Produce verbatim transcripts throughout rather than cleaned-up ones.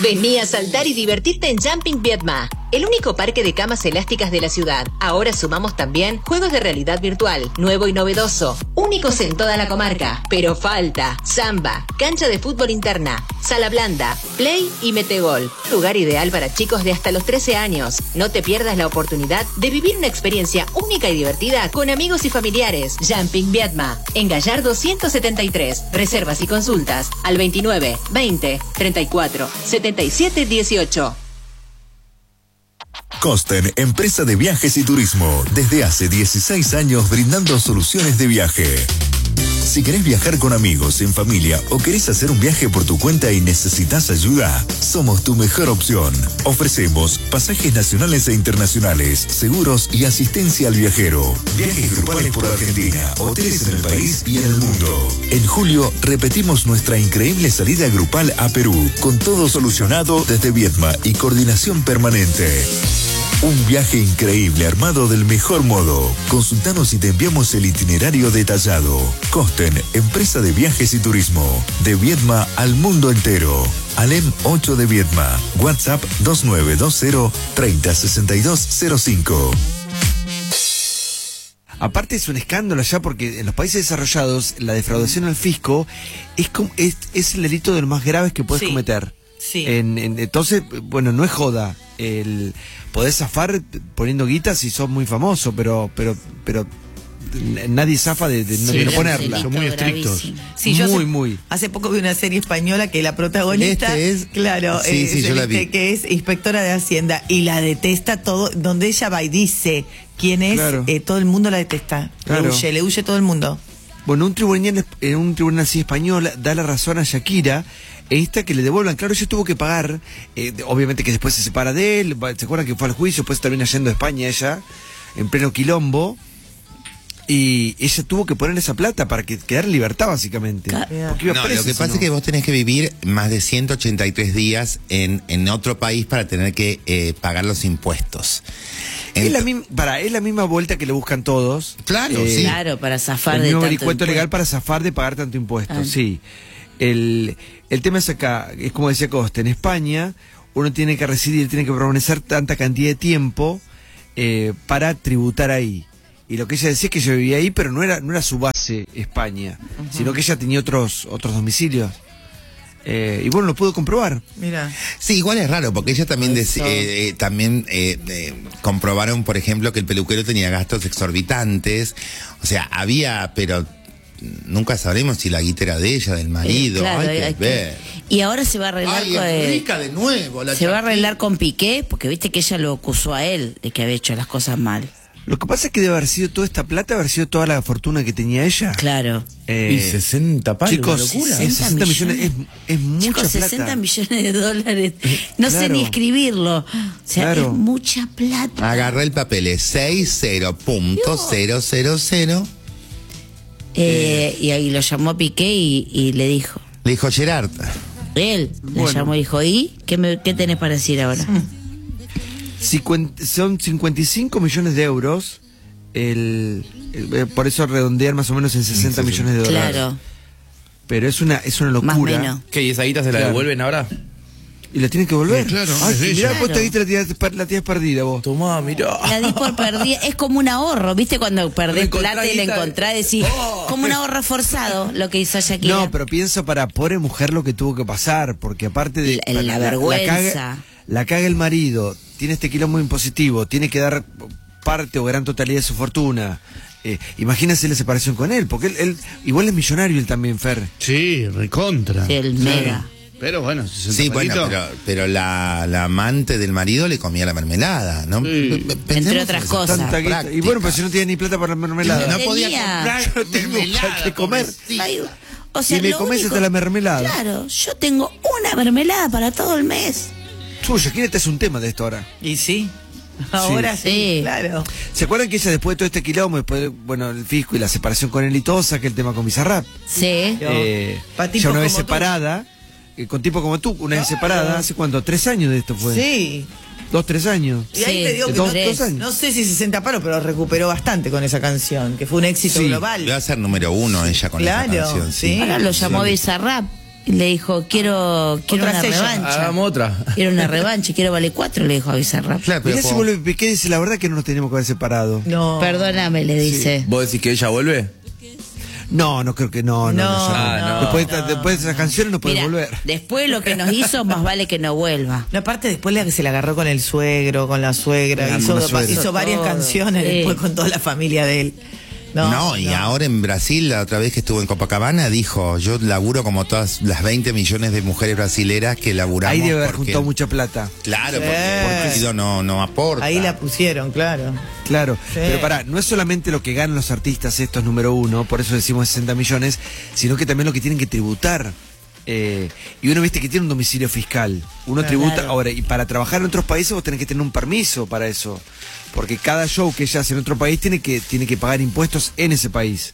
Vení a saltar y divertirte en Jumping Vietma, el único parque de camas elásticas de la ciudad. Ahora sumamos también juegos de realidad virtual, nuevo y novedoso, únicos en toda la comarca. Pero falta samba, cancha de fútbol interna, sala blanda, play y metegol. Lugar ideal para chicos de hasta los trece años. No te pierdas la oportunidad de vivir una experiencia única y divertida con amigos y familiares. Jumping Vietma, en Gallardo ciento setenta y tres. Reservas y consultas al veintinueve, veinte, treinta y cuatro, setenta y siete, dieciocho. Costen, empresa de viajes y turismo, desde hace dieciséis años brindando soluciones de viaje. Si querés viajar con amigos, en familia o querés hacer un viaje por tu cuenta y necesitas ayuda, somos tu mejor opción. Ofrecemos pasajes nacionales e internacionales, seguros y asistencia al viajero. Viajes grupales por Argentina, hoteles en el país y en el mundo. En julio repetimos nuestra increíble salida grupal a Perú, con todo solucionado desde Vietma y coordinación permanente. Un viaje increíble armado del mejor modo. Consultanos y te enviamos el itinerario detallado. Costen, empresa de viajes y turismo. De Vietma al mundo entero. Alem ocho de Vietma. WhatsApp dos nueve dos cero, treinta, sesenta y dos cero cinco. Aparte es un escándalo allá porque en los países desarrollados la defraudación al fisco es, como, es, es el delito de los más graves que puedes Sí. cometer. Sí. En, en, entonces, bueno, no es joda. El, podés zafar poniendo guita si sos muy famoso, pero pero pero nadie zafa de, de, Sí, de no un ponerla. delito Son muy estrictos. gravísimo. Sí, yo muy, hace, muy. hace poco vi una serie española que la protagonista, Este es- claro, sí, eh, sí, yo la Celeste, vi. que es inspectora de Hacienda y la detesta todo, donde ella va y dice quién es, Claro. eh, todo el mundo la detesta. Claro. Le huye, le huye todo el mundo. Bueno, un tribunal, en un tribunal así español da la razón a Shakira, esta que le devuelvan. Claro, ella tuvo que pagar, eh, obviamente que después se separa de él, va- se acuerdan que fue al juicio, después termina yendo a España ella, en pleno quilombo, y ella tuvo que poner esa plata para que quedara en libertad, básicamente. Ca- Porque iba No, presa, lo que si pasa no. es que vos tenés que vivir más de ciento ochenta y tres días en, en otro país para tener que eh, pagar los impuestos. Es la, Ento- misma, para, es la misma vuelta que le buscan todos. Claro, Eh, sí. Claro, para zafar El de mismo tanto vericueto legal impuesto. para zafar de pagar tanto impuesto, Ah. sí. El, el tema es acá, es como decía Costa, en España uno tiene que residir, tiene que permanecer tanta cantidad de tiempo eh, para tributar ahí. Y lo que ella decía es que ella vivía ahí, pero no era, no era su base España, sino que ella tenía otros, otros domicilios. Eh, y bueno, lo pudo comprobar. Mira. Sí, igual es raro, porque ella también dec- Eso. eh, eh, también eh, eh, comprobaron, por ejemplo, que el peluquero tenía gastos exorbitantes. O sea, había, pero nunca sabremos si la guita era de ella, del marido. Eh, claro, hay que hay que- ver. Y ahora se va a arreglar Ay, con es eh, rica de nuevo la se va a Shakira. arreglar con Piqué, porque viste que ella lo acusó a él de que había hecho las cosas mal. Lo que pasa es que debe haber sido toda esta plata, haber sido toda la fortuna que tenía ella. Claro. Eh, Y sesenta palos, chicos, una locura. es sesenta millones, es, es mucha Chicos, plata. sesenta millones de dólares. No sé claro. ni escribirlo. O sea, Claro. es mucha plata. Agarré el papel, es sesenta punto cero cero cero. Eh, y ahí lo llamó Piqué y, y le dijo. Le dijo Gerard. Él Bueno. le llamó y dijo, ¿y qué, me, qué tenés para decir ahora? Cincuenta- son cincuenta y cinco millones de euros. El, el- eh, por eso redondean más o menos en sesenta millones de dólares. Claro, Pero es una, es una más o locura. menos. ¿Qué? ¿Y esa guita se la Claro. devuelven ahora? Y la tienen que volver. Sí, claro, Ay, es de mirá, ella. vos te diste la tienes, per- la tienes perdida vos. Tomá, mirá. La di por perdida, es como un ahorro, ¿viste? Cuando perdés Reencontrá plata y la guita. encontrás, decís, como un ahorro forzado, lo que hizo Shakira. No, pero pienso para pobre mujer lo que tuvo que pasar, porque aparte de... La- la vergüenza. caga, la caga el marido, tiene este quilombo impositivo, tiene que dar parte o gran totalidad de su fortuna. Eh, imagínense la separación con él, porque él, él igual es millonario él también, Fer. Sí, recontra. Sí, el mega. Pero bueno, sesenta Sí, bueno, palitos. pero, pero la, la amante del marido le comía la mermelada, ¿no? Sí. P- pensemos Entre en otras eso. cosas. Tanta guita. Y práctica. bueno, pues si no tiene ni plata para la mermelada. No Tenía. podía comprar Yo tengo mermelada, que comer. pobrecito. Ay, o sea, Y me lo comés único- hasta la mermelada. Claro, yo tengo una mermelada para todo el mes. Suya, ¿quién este es un tema de esto ahora? Y sí. Ahora sí, Sí. claro. ¿Se acuerdan que ella después de todo este quilombo, después de, bueno, el fisco y la separación con él y todo, saca el tema con Bizarrap? Sí. Yo, Eh, pa' tipos ya una vez como tú. separada, eh, con tipo como tú, una vez Claro. separada, ¿hace cuánto? ¿Tres años de esto fue? Sí. ¿Dos, tres años? Y ahí Sí, te digo que dos- no, dos años. no sé si sesenta palos, pero recuperó bastante con esa canción, que fue un éxito Sí. global. Va a ser número uno ella con Claro, esa canción. sí. Ahora lo llamó Sí. Bizarrap. Y le dijo, quiero, quiero Otra una sella. revancha. Hagamos otra. Quiero una revancha, quiero vale cuatro, le dijo a Bizarrap. Claro, pero Mirá si como- vuelve Piqué y dice, la verdad que no nos tenemos que haber separado. No. Perdóname, le dice. ¿Vos decís que ella vuelve? No, no creo que no, no. No, no, ya no, después, no. después de esas canciones no puede Mira, volver. después lo que nos hizo, más vale que no vuelva. No, aparte después la que se la agarró con el suegro, con la suegra, Con hizo, la suegra. hizo varias Todo. canciones Sí. después con toda la familia de él. No, No, y no. ahora en Brasil, la otra vez que estuvo en Copacabana, dijo, yo laburo como todas las veinte millones de mujeres brasileras que laburamos. Ahí debe haber porque- juntado mucha plata. Claro, Sí. porque el partido no, no aporta. Ahí la pusieron, claro. Claro, Sí. pero pará, no es solamente lo que ganan los artistas, estos número uno, por eso decimos sesenta millones, sino que también lo que tienen que tributar. Eh, y uno viste que tiene un domicilio fiscal. Uno Claro. tributa. Ahora, y para trabajar en otros países vos tenés que tener un permiso para eso. Porque cada show que ella hace en otro país tiene que, tiene que pagar impuestos en ese país.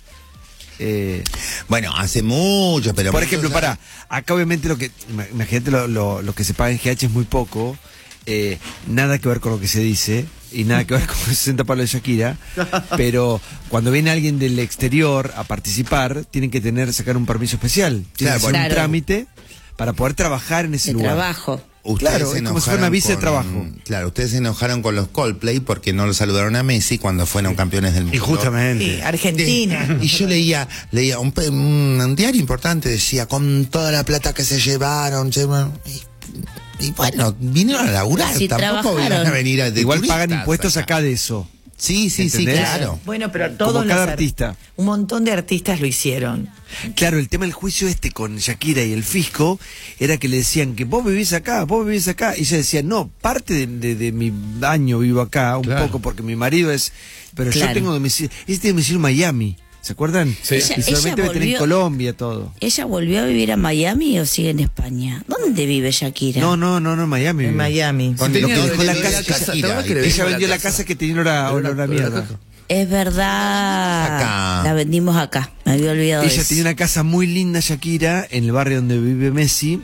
Eh, Bueno, hace mucho, pero... por muchos ejemplo, años- pará, acá obviamente lo que, ima- imagínate lo, lo, lo que se paga en G H es muy poco, eh, nada que ver con lo que se dice, y nada que ver con los sesenta palos de Shakira, pero cuando viene alguien del exterior a participar, tienen que tener, sacar un permiso especial, tienen Claro, que hacer claro. un trámite para poder trabajar en ese De lugar. trabajo. Ustedes Claro, se es como si fuera una enojaron visa de con- trabajo. Claro, ustedes se enojaron con los Coldplay porque no lo saludaron a Messi cuando fueron campeones del mundo. Y justamente. Sí, Argentina. Y yo leía, leía un, pe- un, un diario importante, decía, con toda la plata que se llevaron, llevaron- y, y bueno, vinieron a laburar, Sí, tampoco trabajaron. vinieron a venir a de Igual turistas pagan impuestos acá de eso. Sí, sí, sí, ¿Entendés? claro. Bueno, pero Como todos cada los ar- artista. Un montón de artistas lo hicieron. Claro, el tema del juicio este con Shakira y el fisco era que le decían que vos vivís acá, vos vivís acá. Y ella decía, no, parte de, de- de mi año vivo acá, un Claro. poco, porque mi marido es... Pero Claro. yo tengo domicilio... Ese tiene domicilio en Miami, ¿se acuerdan? Sí. Y Ella- solamente ella debe tener en volvió- Colombia, todo. ¿Ella volvió a vivir a Miami o sigue en España? ¿Dónde vive Shakira? No, no, no, no, en Miami. En vive. Miami. Con Sí, lo que tenía- dejó la tenía casa, la casa, Shakira, ¿te acuerdas que le ella ella vendimos vendió la casa que tenía olor Olor a- a olor a mierda. caca. Es verdad. Acá. La vendimos acá. Me había olvidado de Ella eso. tenía una casa muy linda, Shakira, en el barrio donde vive Messi.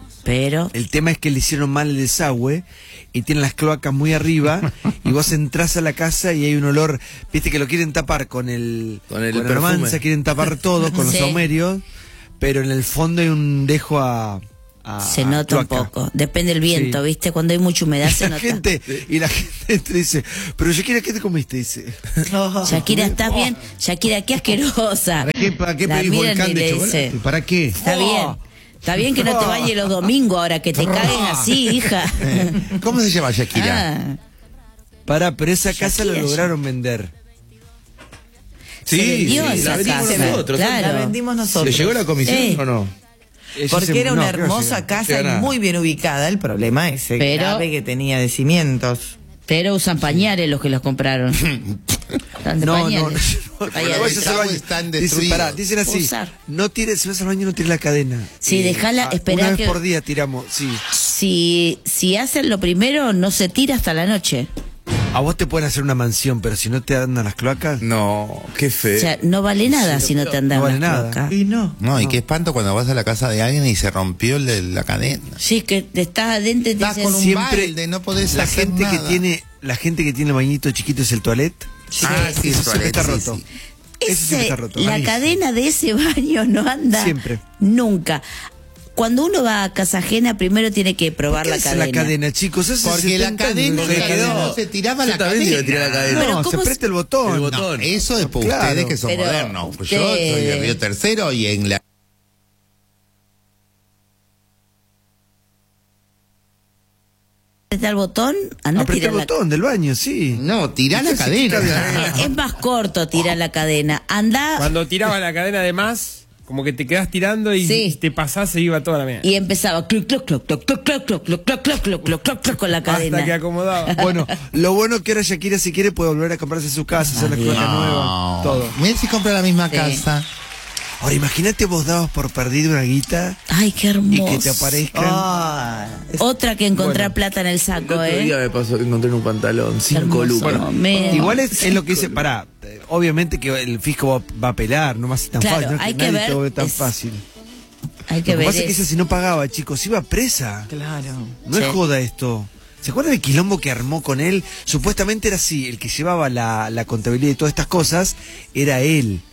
Pero El tema es que le hicieron mal el desagüe y tienen las cloacas muy arriba y vos entras a la casa y hay un olor, viste que lo quieren tapar con el Con el la perfume. romanza, quieren tapar todo con los Sí. saumerios, pero en el fondo hay un dejo a, a- se a nota un cloaca. poco. Depende del viento, Sí. ¿viste? Cuando hay mucha humedad Y se la nota. gente y la gente entra y dice, pero Shakira, ¿qué te comiste? Dice. Oh. Shakira, ¿estás bien? Shakira, qué asquerosa. ¿Para qué, para qué La pedís miran volcán y de le chocolate? dice, ¿Para qué? Está bien. Está bien que no te bañes los domingos ahora, que te caguen así, hija. Eh, ¿Cómo se llama Shakira? Ah, Para, pero esa casa la Shakira, lograron vender. Se vendió sí, esa la vendimos casa, nosotros. claro. La vendimos nosotros. ¿Le llegó la comisión Sí. o no? Ella Porque se- era una no, creo que hermosa llega. casa Llega y nada. muy bien ubicada. El problema es el Pero- grave que tenía de cimientos. Pero usan pañales los que los compraron. Están de No, no, no, pañales. no, no, Pañales. no vayas al baño. Están Dicen, destruidos. pará, dicen así, Usar. no tires, si vas al baño no tires la cadena. Sí, dejala, ah, esperá Una vez que- por día tiramos, sí. Si, si hacen lo primero, no se tira hasta la noche. A vos te pueden hacer una mansión, pero si no te andan las cloacas, No, qué feo. O sea, no vale nada si no te andan no vale las nada. cloacas. Y no. No, y qué espanto cuando vas a la casa de alguien y se rompió el- la cadena. Sí, que te estás adentro y te Estás dicen, con un siempre balde, no podés la hacer gente que nada. tiene, la gente que tiene el bañito chiquito es el toilet. Ah, sí, Eso el siempre toilet, está sí, roto. sí. Ese ese- siempre está roto. la Malísimo. cadena de ese baño no anda Siempre. nunca. Cuando uno va a casa ajena, primero tiene que probar ¿Qué la es cadena. la cadena, chicos? Hace Porque la setenta años cadena, que la quedó. cadena no se tiraba Yo la también cadena. iba a tirar la cadena. Pero No, se ¿cómo aprieta el botón. El No, botón. eso es por Claro. ustedes que son Pero modernos. Pues te- yo soy de Río Tercero y en la... Aprieta el botón, anda a Aprieta tirar el la botón del baño, sí. No, tirá la cadena. Es más corto tirar la cadena. Anda Cuando tiraba la cadena de más, como que te quedás tirando y Sí. te pasás, se iba toda la mierda. y empezaba cluc, cluc, cluc, cluc, cluc, cluc, cluc, cluc, cluc, cluc, cluc, cluc, cluc, cluc, con la Hasta que cadena. acomodaba. Bueno, lo bueno que ahora Shakira si quiere puede volver a comprarse su casa, hacer la cloaca nueva, todo. Mira si compra la misma Sí. casa. Ahora imagínate vos dabas por perdido una guita Ay, qué y hermoso. que te aparezcan. Ah, es- Otra que encontrar Bueno. plata en el El saco, otro día ¿eh? me pasó que encontré en un pantalón, cinco Hermoso lucas. momento. Igual es, es lo que dice, pará, eh, obviamente que el fisco va, va a apelar, no va a ser tan Claro, fácil, no es hay que que nadie ver, te lo ve tan es- fácil. Hay que Lo que ver pasa es que eso. ella si no pagaba, chicos, iba presa. Claro. No Sí. es joda esto. ¿Se acuerdan del quilombo que armó con él? Supuestamente era así, el que llevaba la, la contabilidad y todas estas cosas era él.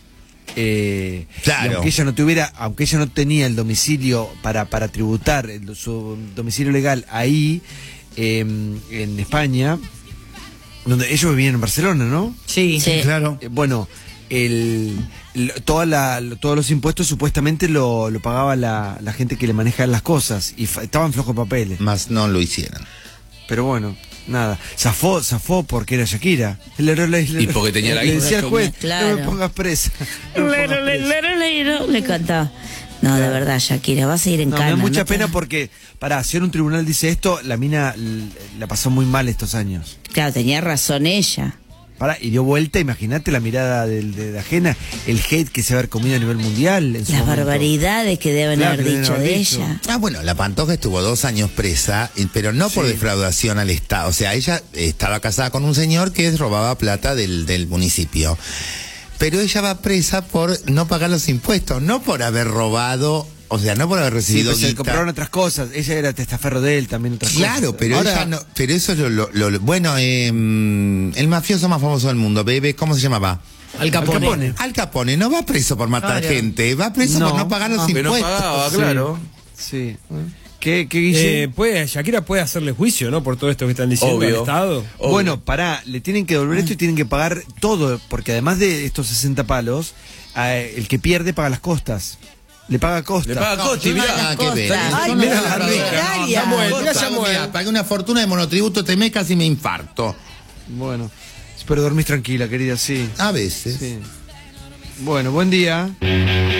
Eh, Claro. y aunque ella no tuviera, aunque ella no tenía el domicilio para, para tributar, el- su domicilio legal ahí, eh, en España, donde ellos vivían en Barcelona, ¿no? Sí. Sí. Claro. Eh, bueno, el, el- toda la, todos los impuestos supuestamente lo, lo pagaba la, la gente que le maneja las cosas y fa- estaban flojos papeles. Más no lo hicieron. Pero bueno, nada. Zafó, zafó porque era Shakira. Le- le- le- Y porque tenía la Le guita. decía al juez, Claro. no me pongas presa. No me pongas Lero, le- presa. lero, lero, le cantaba. No, de verdad, Shakira, vas a ir en No, me calma. da mucha no te- pena porque, para hacer un tribunal dice esto, la mina l- la pasó muy mal estos años. Claro, tenía razón ella. Para, y dio vuelta, imagínate la mirada del- de, la ajena, el hate que se va a haber comido a nivel mundial. En su Las momento. barbaridades que deben Claro, haber que deben dicho haber de dicho. ella. Ah, bueno, la Pantoja estuvo dos años presa, y- pero no por Sí. defraudación al Estado. O sea, ella estaba casada con un señor que robaba plata del, del municipio. Pero ella va presa por no pagar los impuestos, no por haber robado, o sea, no por haber Sí, recibido pues se guita. compraron otras cosas. Ella era testaferro de él, también otras Claro, cosas. pero Ahora, ella no, pero eso es lo, lo- lo- bueno, eh, el mafioso más famoso del mundo, bebé, ¿cómo se llamaba? Al Capone. Capone. Al Capone no va preso por matar Claro. gente, va preso No, por no pagar los no, Que no impuestos. pagaba, Sí. claro. Sí. ¿Qué, qué Guille? Eh, puede, Shakira puede hacerle juicio, ¿no? Por todo esto que están diciendo Obvio. al Estado. Obvio. Bueno, pará, le tienen que devolver esto y tienen que pagar todo, porque además de estos sesenta palos, eh, el que pierde paga las costas. Le paga costas. Le paga No, Costi, yo no mirá. nada que ver. Ay, Yo no mira nada la que ver. millonaria. No, Samuel, Mira, yo Samuel. mira, pagué una fortuna de monotributo, te me casi me infarto. Bueno, pero dormís tranquila, querida, sí. A veces. Sí. Bueno, buen día. Te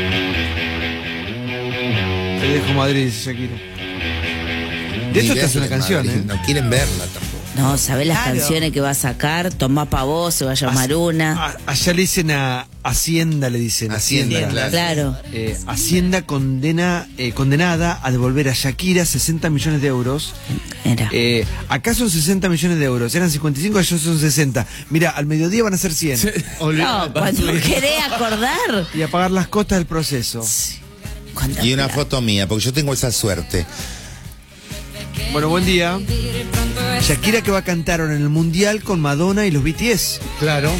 dejo Madrid, dice Shakira. De esto Ni te hace una verla, canción, Madrid, ¿eh? No quieren verla tampoco. No, ¿sabés las Claro. canciones que va a sacar? Tomá pa' vos, se va a llamar una. A- allá le dicen a Hacienda, le dicen. Hacienda, claro. Claro. Eh, Hacienda condena, eh, condenada a devolver a Shakira sesenta millones de euros. Era. Eh, acá son sesenta millones de euros, eran cincuenta y cinco, allá son sesenta. Mira, al mediodía van a ser cien. No, cuando querés acordar. Y a pagar las costas del proceso. Cuando- Y una foto mía, porque yo tengo esa suerte. Bueno, buen día. Shakira que va a cantar ahora en el Mundial con Madonna y los B T S. Claro,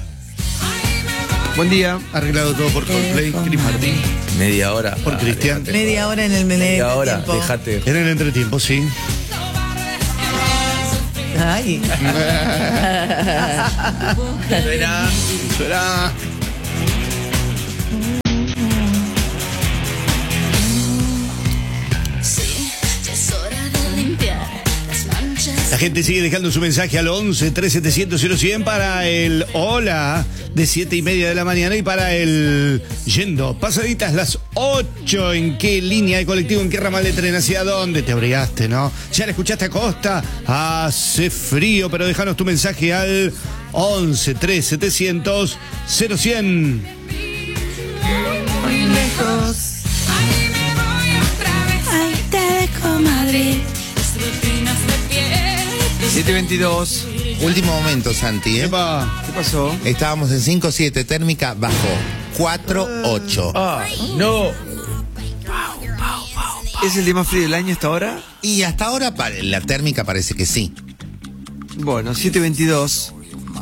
Buen día. arreglado todo por Coldplay, Chris Martin. Media hora. Por Ah, Cristian. dejate. Media hora en el melee. Media hora, dejate. En el entretiempo, sí. Ay. Suena, suena. La gente sigue dejando su mensaje al once tres setecientos cero cien para el hola de siete y media de la mañana y para el yendo pasaditas las ocho. ¿En qué línea de colectivo, en qué ramal de tren, hacia dónde te abrigaste, no? ¿Ya la escuchaste a Costa? Hace frío, pero déjanos tu mensaje al once tres setecientos cero cien. Ay, te dejo Madrid. siete veintidós. Último momento, Santi, ¿eh? Epa, ¿qué pasó? Estábamos en cinco siete, térmica bajó cuatro ocho. Ah, no. ¿Es el día más frío del año hasta ahora? Y hasta ahora pa- la térmica parece que sí. Bueno, siete veintidós.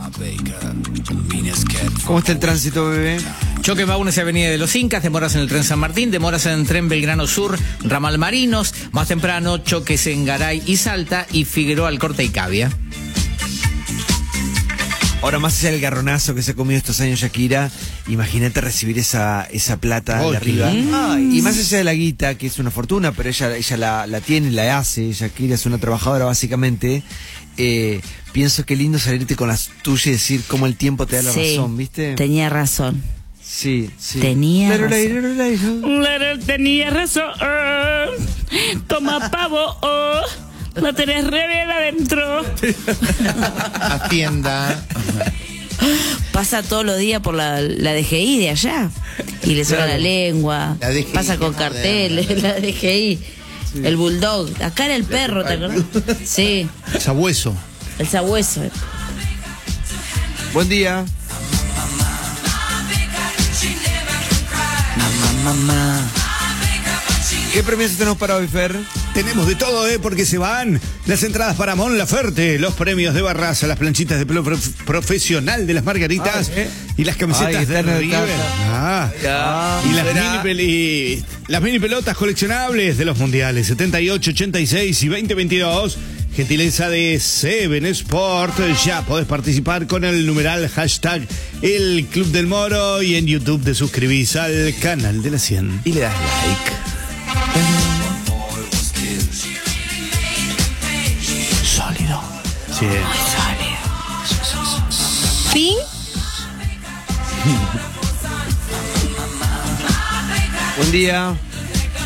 ¿Cómo está el tránsito, bebé? Choque en Maúnes y Avenida de los Incas, demoras en el tren San Martín, demoras en el tren Belgrano Sur, Ramal Marinos, más temprano choques en Garay y Salta y Figueroa Alcorta y Cavia. Ahora, más allá del garronazo que se ha comido estos años Shakira, imagínate recibir esa, esa plata Oh, de arriba. claro. Y más allá de la guita, que es una fortuna, pero ella, ella la, la tiene, la hace, Shakira es una trabajadora básicamente. Eh, pienso que lindo salirte con las tuyas y decir cómo el tiempo te da la Sí, razón, ¿viste? tenía razón. Sí, sí. Tenía Lero, razón. lero, lero, lero. Tenía razón. Toma pavo. La tenés re bien adentro. Hacienda. Pasa todos los días por la, la D G I de allá. Y le suena la lengua. La D G I, Pasa con qué carteles, la D G I. El bulldog. Acá era el perro, ¿te acordás? Sí, Sabueso. el sabueso. Buen día. ¿Qué premios tenemos para hoy, Fer? tenemos de todo, ¿eh? Porque se van las entradas para Mon Laferte, los premios de Barraza, las planchitas de pelo prof- profesional de las Margaritas Ay, ¿eh? y las camisetas Ay, de está en el River. casa. Ah, y, las mini pel- y las mini pelotas coleccionables de los mundiales setenta y ocho, ochenta y seis y veinte veintidós. Gentileza de Seven Sport. Ya podés participar con el numeral hashtag El Club del Moro y en YouTube te suscribís al canal de la cien. Y le das like. Sólido. Sí. Fin. Buen día.